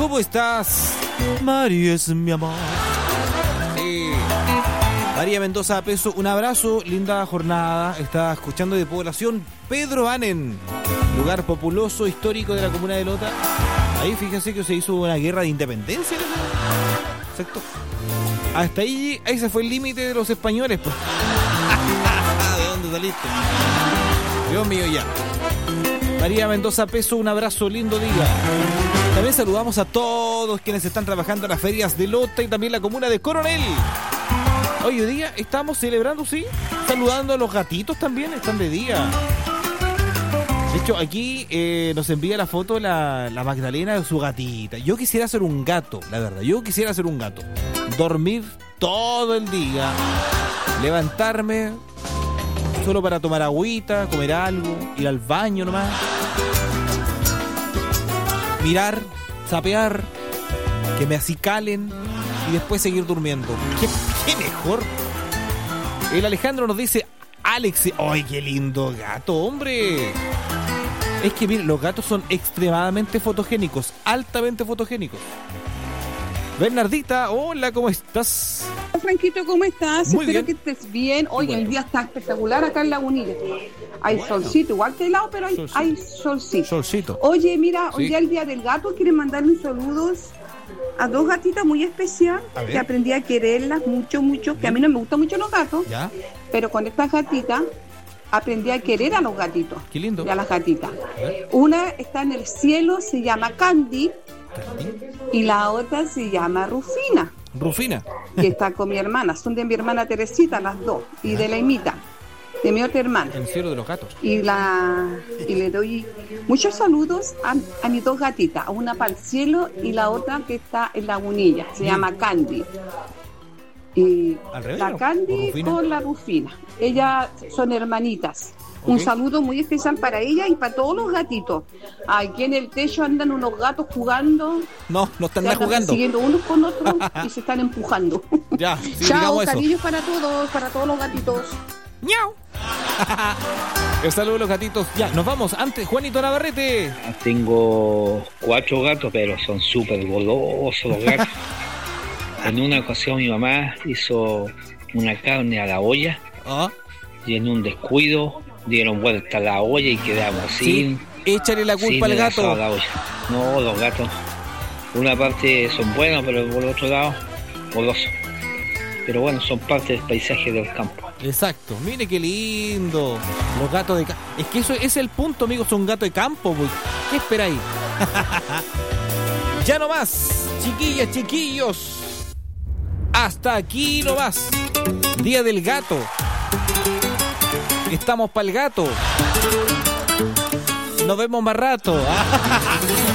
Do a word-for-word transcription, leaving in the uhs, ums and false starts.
¿Cómo estás? María es mi amor. Sí. María Mendoza Peso, un abrazo, linda jornada. Está escuchando de población Pedro Anen, lugar populoso, histórico de la comuna de Lota. Ahí fíjense que se hizo una guerra de independencia. Exacto. Hasta ahí, ahí se fue el límite de los españoles. Pues. ¿De dónde saliste? Dios mío, ya. María Mendoza Peso, un abrazo, lindo día. También saludamos a todos quienes están trabajando en las ferias de Lota y también la comuna de Coronel. Hoy día estamos celebrando, sí, saludando a los gatitos también, están de día. De hecho, aquí eh, nos envía la foto la, la Magdalena de su gatita. Yo quisiera ser un gato, la verdad, yo quisiera ser un gato. Dormir todo el día, levantarme solo para tomar agüita, comer algo, ir al baño nomás, mirar, sapear, que me acicalen y después seguir durmiendo. ¿Qué, qué mejor? El Alejandro nos dice, Alex, ¡ay, qué lindo gato, hombre! Es que miren, los gatos son extremadamente fotogénicos, altamente fotogénicos. Bernardita, hola, ¿cómo estás? Franquito, ¿cómo estás? Muy Espero bien. que estés bien. Hoy Bueno. el día está espectacular acá en Lagunilla. Hay Bueno. solcito, igual que helado, pero hay Solcito. hay solcito. Solcito. Oye, mira, Sí. hoy día el día del gato, quieren mandarle saludos a dos gatitas muy especiales A ver. que aprendí a quererlas mucho, mucho, que a mí no me gustan mucho los gatos, ¿Ya? pero con estas gatitas aprendí a querer a los gatitos. Qué lindo. Y a las gatitas. A ver. Una está en el cielo, se llama Candy, Candy. y la otra se llama Rufina, Rufina. que está con mi hermana. Son de mi hermana Teresita, las dos, y de la Imita, de mi otra hermana. El cielo de los gatos. Y la y le doy muchos saludos a, a mis dos gatitas, una para el cielo y la otra que está en Lagunilla, se llama Candy. Y ¿Al revés, la no? Candy ¿O Rufina? con la Rufina. Ellas son hermanitas. Un Ok. saludo muy especial para ella y para todos los gatitos. Aquí en el techo andan unos gatos jugando. No, no están Se nada andan jugando. siguiendo unos con otros y se están empujando. Ya, sí, Chao, digamos eso. cariños para todos, para todos los gatitos. ¡Miau! El saludo de los gatitos. Ya, nos vamos. Antes, Juanito Navarrete. Tengo cuatro gatos, pero son súper golosos los gatos. En una ocasión mi mamá hizo una carne a la olla Ah, y en un descuido dieron vuelta a la olla y quedamos sí. sin, Échale la sin culpa al el asado gato. a la olla. No, los gatos, una parte son buenos, pero por el otro lado, golosos. Pero bueno, son parte del paisaje del campo. Exacto. Mire qué lindo. Los gatos de campo. Es que eso es el punto, amigos. Son gatos de campo. Pues. ¿Qué esperáis? Ya no más. Chiquillas, chiquillos. Hasta aquí no más. Día del gato. Estamos para el gato. Nos vemos más rato.